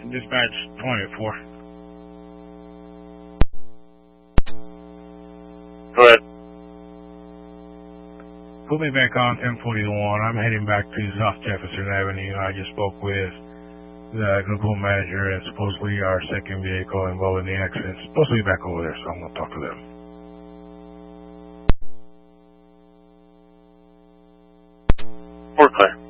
Dispatch 24. Go ahead. Put me back on 1041. I'm heading back to South Jefferson Avenue. I just spoke with the group manager and supposedly our second vehicle involved in the accident. Supposed to be back over there, so I'm going to talk to them. We're clear.